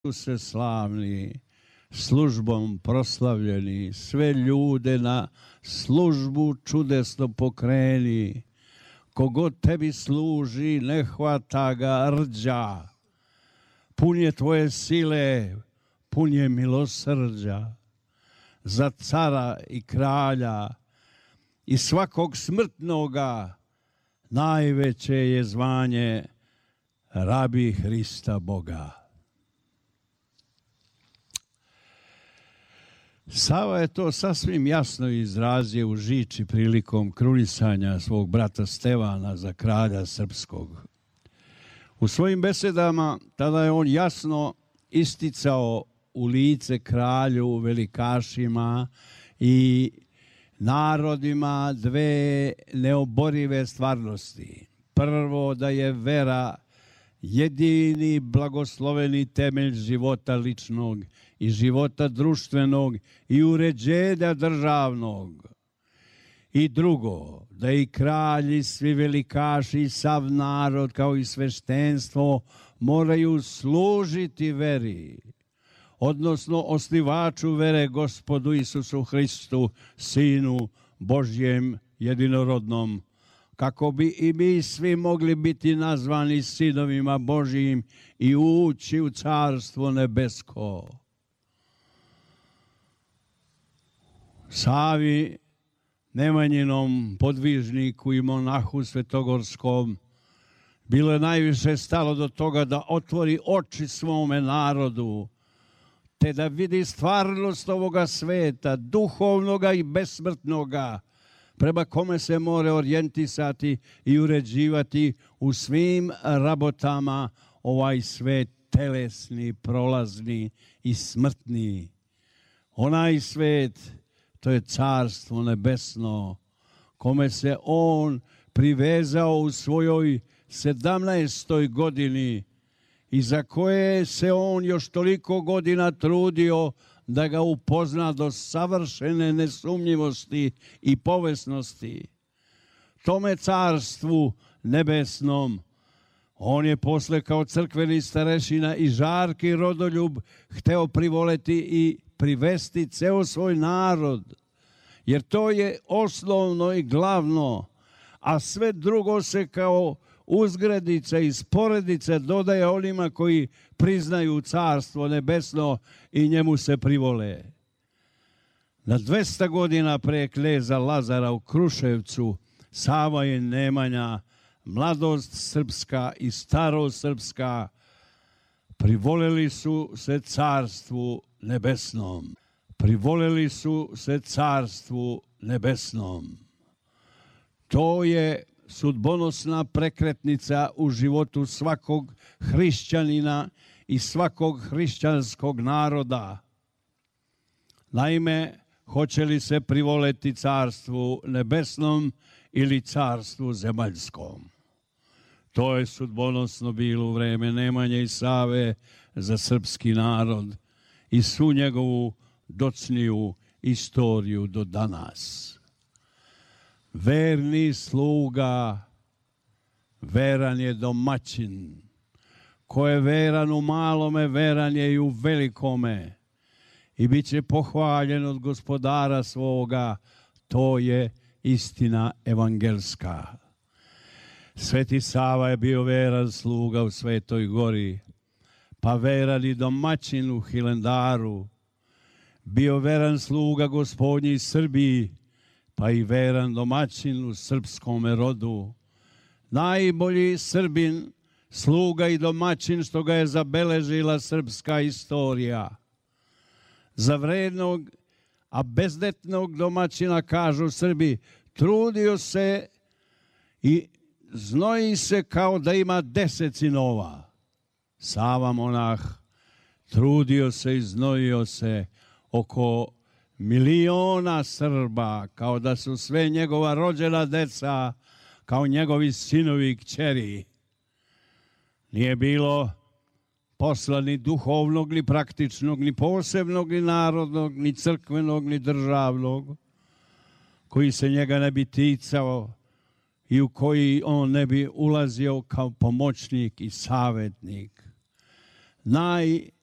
se slavni, službom proslavljeni, sve ljude na službu čudesno pokreni. Kogod tebi služi, ne hvata ga rđa. Pun je tvoje sile, pun je milosrđa. Za cara i kralja i svakog smrtnoga najveće je zvanje rabi Hrista Boga. Sava je to sasvim jasno izrazio u Žiči prilikom krunisanja svog brata Stevana za kralja srpskog. U svojim besedama tada je on jasno isticao u lice kralju, velikašima i narodima dve neoborive stvarnosti. Prvo, da je vera jedini blagosloveni temelj života ličnog i života društvenog i uređenja državnog. I drugo, da i kralji, svi velikaši i sav narod kao i sveštenstvo moraju služiti veri, odnosno osnivaču vere Gospodu Isusu Hristu, Sinu Božjem jedinorodnom, kako bi i mi svi mogli biti nazvani sinovima Božjim i ući u Carstvo nebesko. Savi, Nemanjinom podvižniku i monahu svetogorskom, bilo je najviše stalo do toga da otvori oči svome narodu, te da vidi stvarnost ovoga sveta, duhovnoga i besmrtnoga, prema kome se mora orijentisati i uređivati u svim rabotama ovaj svet telesni, prolazni i smrtni. Onaj svet, to je Carstvo nebesno, kome se on privezao u svojoj 17. godini i za koje se on još toliko godina trudio da ga upozna do savršene nesumnjivosti i povesnosti. Tome Carstvu nebesnom on je posle kao crkveni starešina i žarki rodoljub hteo privoleti i privesti ceo svoj narod, jer to je osnovno i glavno, a sve drugo se kao uzgredica i sporedice dodaje onima koji priznaju Carstvo nebesno i njemu se privole. Na 200 godina pre kneza Lazara u Kruševcu, Sava i Nemanja, mladost srpska i starost srpska, privoleli su se Carstvu nebesnom. Privoleli su se Carstvu nebesnom. To je sudbonosna prekretnica u životu svakog hrišćanina i svakog hrišćanskog naroda. Naime, hoće li se privoleti Carstvu nebesnom ili Carstvu zemaljskom? To je sudbonosno bilo u vreme Nemanje i Save za srpski narod i svu njegovu docniju istoriju do danas. Verni sluga, veran je domaćin. Ko je veran u malome, veran je i u velikome. I bit će pohvaljen od gospodara svoga. To je istina evangelska. Sveti Sava je bio veran sluga u Svetoj Gori, pa veran i domaćin u Hilandaru. Bio veran sluga Gospodnji Srbiji, pa i veran domaćin u srpskom rodu. Najbolji Srbin, sluga i domaćin što ga je zabeležila srpska istorija. Za vrednog, a bezdetnog domaćina, kažu Srbi, trudio se i znoji se kao da ima 10 sinova. Sava monah trudio se i znojio se oko miliona Srba, kao da su sve njegova rođena deca, kao njegovi sinovi i kćeri. Nije bilo posla ni duhovnog, ni praktičnog, ni posebnog, ni narodnog, ni crkvenog, ni državnog, koji se njega ne bi ticao i u koji on ne bi ulazio kao pomoćnik i savjetnik. Najveći